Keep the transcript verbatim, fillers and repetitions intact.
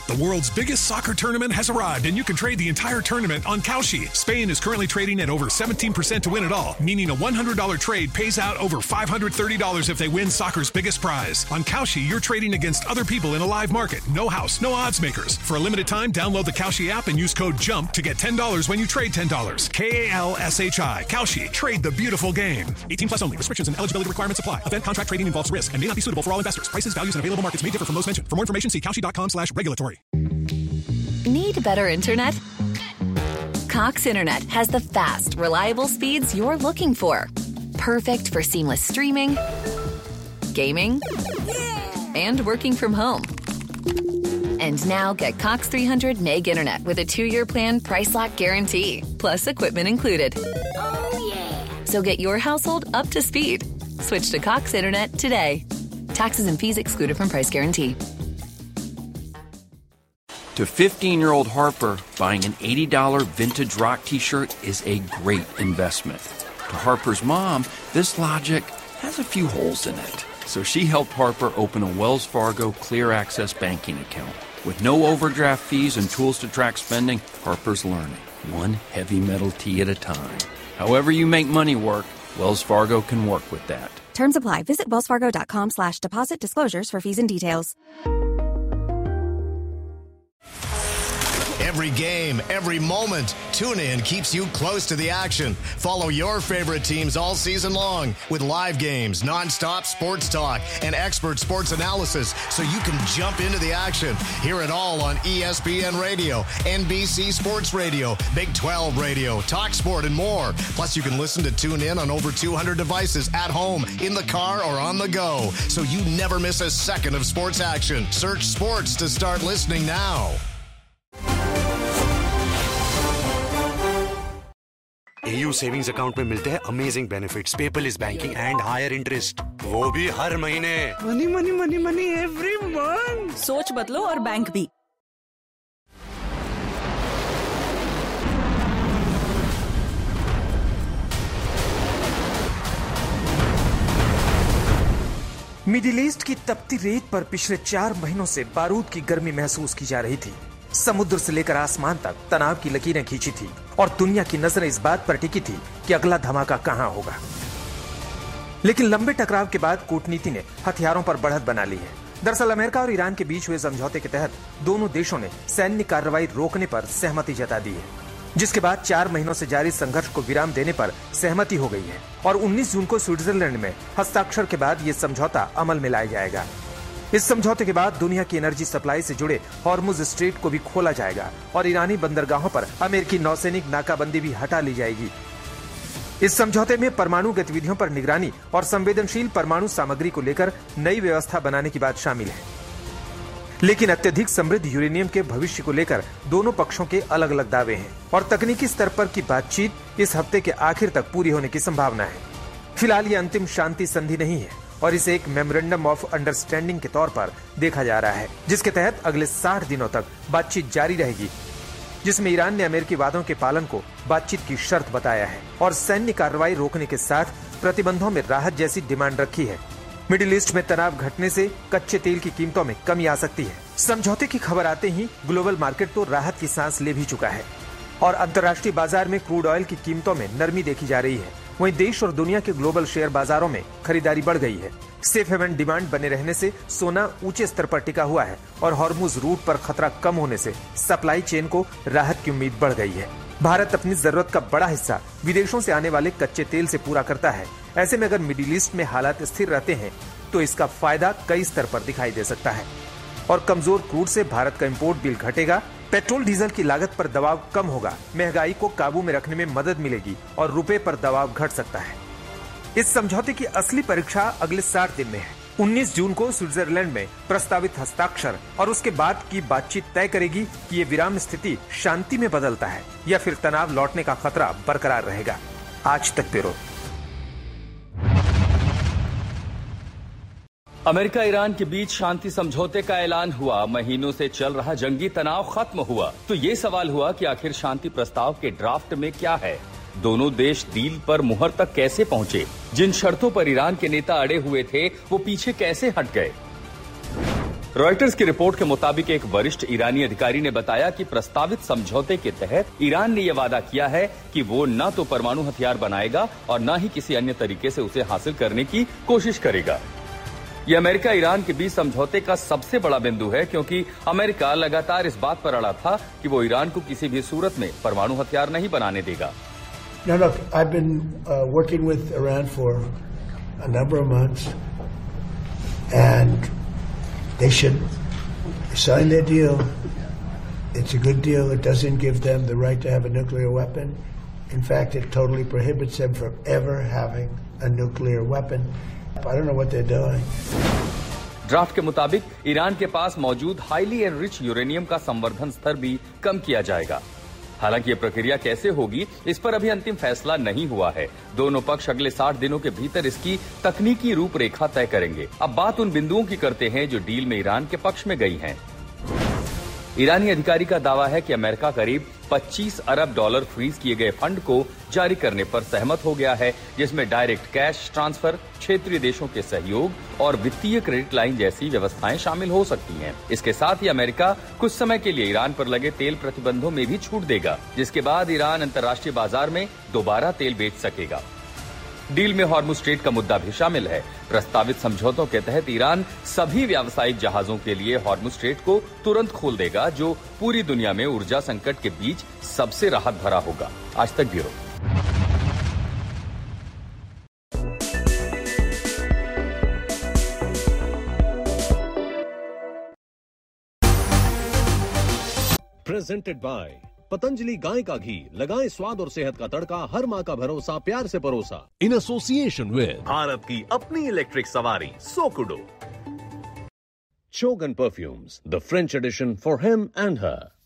The world's biggest soccer tournament has arrived, and you can trade the entire tournament on Kalshi. Spain is currently trading at over seventeen percent to win it all, meaning a one hundred dollars trade pays out over five hundred thirty dollars if they win soccer's biggest prize. On Kalshi, you're trading against other people in a live market. No house, no odds makers. For a limited time, download the Kalshi app and use code JUMP to get ten dollars when you trade ten dollars. K A L S H I. Kalshi. Trade the beautiful game. eighteen plus only. Restrictions and eligibility requirements apply. Event contract trading involves risk and may not be suitable for all investors. Prices, values, and available markets may differ from those mentioned. For more information, see Kalshi.com slash regulatory. Need better internet? Cox Internet has the fast, reliable speeds you're looking for. Perfect for seamless streaming, gaming, and working from home. And now get Cox three hundred meg internet with a two-year plan price lock guarantee, plus equipment included. Oh, yeah. So get your household up to speed. Switch to Cox Internet today. Taxes and fees excluded from price guarantee. To fifteen-year-old Harper, buying an eighty dollars vintage rock t-shirt is a great investment. To Harper's mom, this logic has a few holes in it. So she helped Harper open a Wells Fargo Clear Access banking account. With no overdraft fees and tools to track spending, Harper's learning, one heavy metal tee at a time. However you make money work, Wells Fargo can work with that. Terms apply. Visit wellsfargo.com slash deposit disclosures for fees and details. Every game, every moment, TuneIn keeps you close to the action. Follow your favorite teams all season long with live games, nonstop sports talk, and expert sports analysis so you can jump into the action. Hear it all on E S P N Radio, N B C Sports Radio, Big twelve Radio, Talk Sport, and more. Plus, you can listen to TuneIn on over two hundred devices at home, in the car, or on the go, so you never miss a second of sports action. Search sports to start listening now. A U savings account में मिलते हैं amazing benefits, paperless banking and higher interest, वो भी हर महीने। Money money money money every month. सोच बदलो और bank भी। मिडिल ईस्ट की तपती रेत पर पिछले चार महीनों से बारूद की गर्मी महसूस की जा रही थी। समुद्र से लेकर आसमान तक तनाव की लकीरें खींची थी और दुनिया की नजरें इस बात पर टिकी थी कि अगला धमाका कहां होगा। लेकिन लंबे टकराव के बाद कूटनीति ने हथियारों पर बढ़त बना ली है। दरअसल अमेरिका और ईरान के बीच हुए समझौते के तहत दोनों देशों ने सैन्य कार्रवाई रोकने पर सहमति जता दी है, जिसके बाद चार महीनों से जारी संघर्ष को विराम देने पर सहमति हो गई है और उन्नीस जून को स्विट्जरलैंड में हस्ताक्षर के बाद ये समझौता अमल में लाया जाएगा। इस समझौते के बाद दुनिया की एनर्जी सप्लाई से जुड़े हॉर्मुज स्ट्रेट को भी खोला जाएगा और ईरानी बंदरगाहों पर अमेरिकी नौसैनिक नाकाबंदी भी हटा ली जाएगी। इस समझौते में परमाणु गतिविधियों पर निगरानी और संवेदनशील परमाणु सामग्री को लेकर नई व्यवस्था बनाने की बात शामिल है। लेकिन अत्यधिक समृद्ध यूरेनियम के भविष्य को लेकर दोनों पक्षों के अलग अलग दावे हैं और तकनीकी स्तर पर की बातचीत इस हफ्ते के आखिर तक पूरी होने की संभावना है। फिलहाल ये अंतिम शांति संधि नहीं है और इसे एक मेमोरेंडम ऑफ अंडरस्टैंडिंग के तौर पर देखा जा रहा है, जिसके तहत अगले साठ दिनों तक बातचीत जारी रहेगी, जिसमें ईरान ने अमेरिकी वादों के पालन को बातचीत की शर्त बताया है और सैन्य कार्रवाई रोकने के साथ प्रतिबंधों में राहत जैसी डिमांड रखी है। मिडिल ईस्ट में तनाव घटने से कच्चे तेल की कीमतों में कमी आ सकती है। समझौते की खबर आते ही ग्लोबल मार्केट तो राहत की सांस ले भी चुका है और अंतर्राष्ट्रीय बाजार में क्रूड ऑयल की कीमतों में नरमी देखी जा रही है। वहीं देश और दुनिया के ग्लोबल शेयर बाजारों में खरीदारी बढ़ गई है। सेफ हेवन डिमांड बने रहने से सोना ऊंचे स्तर पर टिका हुआ है और हॉर्मुज रूट पर खतरा कम होने से सप्लाई चेन को राहत की उम्मीद बढ़ गई है। भारत अपनी जरूरत का बड़ा हिस्सा विदेशों से आने वाले कच्चे तेल से पूरा करता है। ऐसे में अगर मिडिल ईस्ट में हालात स्थिर रहते हैं तो इसका फायदा कई स्तर पर दिखाई दे सकता है और कमजोर क्रूड से भारत का इम्पोर्ट बिल घटेगा, पेट्रोल डीजल की लागत पर दबाव कम होगा, महंगाई को काबू में रखने में मदद मिलेगी और रुपए पर दबाव घट सकता है। इस समझौते की असली परीक्षा अगले साठ दिन में है। उन्नीस जून को स्विट्जरलैंड में प्रस्तावित हस्ताक्षर और उसके बाद की बातचीत तय करेगी कि ये विराम स्थिति शांति में बदलता है या फिर तनाव लौटने का खतरा बरकरार रहेगा। आज तक ब्यूरो। अमेरिका ईरान के बीच शांति समझौते का ऐलान हुआ। महीनों से चल रहा जंगी तनाव खत्म हुआ तो ये सवाल हुआ कि आखिर शांति प्रस्ताव के ड्राफ्ट में क्या है। दोनों देश डील पर मुहर तक कैसे पहुंचे? जिन शर्तों पर ईरान के नेता अड़े हुए थे वो पीछे कैसे हट गए? रॉयटर्स की रिपोर्ट के मुताबिक एक वरिष्ठ ईरानी अधिकारी ने बताया कि प्रस्तावित समझौते के तहत ईरान ने यह वादा किया है कि वो न तो परमाणु हथियार बनाएगा और न ही किसी अन्य तरीके से उसे हासिल करने की कोशिश करेगा। यह अमेरिका ईरान के बीच समझौते का सबसे बड़ा बिंदु है, क्योंकि अमेरिका लगातार इस बात पर अड़ा था कि वो ईरान को किसी भी सूरत में परमाणु हथियार नहीं बनाने देगा। Now look, I've been uh, working with Iran for a number of months, and they should sign their deal. It's a good deal. It doesn't give them the right to have a nuclear weapon. In fact, it totally prohibits them from ever having a nuclear weapon. I don't know what they're doing. Draft के मुताबिक Iran के पास मौजूद highly enrich uranium का संवर्धन स्तर भी कम किया जाएगा। हालांकि ये प्रक्रिया कैसे होगी, इस पर अभी अंतिम फैसला नहीं हुआ है। दोनों पक्ष अगले साठ दिनों के भीतर इसकी तकनीकी रूपरेखा तय करेंगे। अब बात उन बिंदुओं की करते हैं जो डील में ईरान के पक्ष में गई हैं। ईरानी अधिकारी का दावा है कि अमेरिका करीब पच्चीस अरब डॉलर फ्रीज किए गए फंड को जारी करने पर सहमत हो गया है, जिसमें डायरेक्ट कैश ट्रांसफर, क्षेत्रीय देशों के सहयोग और वित्तीय क्रेडिट लाइन जैसी व्यवस्थाएं शामिल हो सकती हैं। इसके साथ ही अमेरिका कुछ समय के लिए ईरान पर लगे तेल प्रतिबंधों में भी छूट देगा, जिसके बाद ईरान अंतर्राष्ट्रीय बाजार में दोबारा तेल बेच सकेगा। डील में हॉर्मुज स्ट्रेट का मुद्दा भी शामिल है। प्रस्तावित समझौतों के तहत ईरान सभी व्यावसायिक जहाजों के लिए हॉर्मुज स्ट्रेट को तुरंत खोल देगा, जो पूरी दुनिया में ऊर्जा संकट के बीच सबसे राहत भरा होगा। आज तक ब्यूरो। प्रेजेंटेड बाय पतंजलि गाय का घी, लगाएं स्वाद और सेहत का तड़का, हर माँ का भरोसा, प्यार से परोसा। इन एसोसिएशन विद भारत की अपनी इलेक्ट्रिक सवारी सोकुडो। Chogan Perfumes, the French edition for him and her.